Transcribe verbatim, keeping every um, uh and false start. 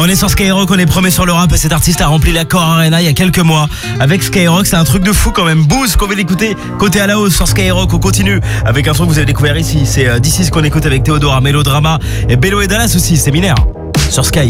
On est sur Skyrock, on est promet sur le rap et cet artiste a rempli l'Accor Arena il y a quelques mois. Avec Skyrock, c'est un truc de fou quand même. Boost qu'on veut l'écouter côté à la hausse sur Skyrock. On continue avec un son que vous avez découvert ici. C'est euh, d'ici ce qu'on écoute avec Théodora, Mélodrama et Bello et Dallas aussi, séminaire sur Sky.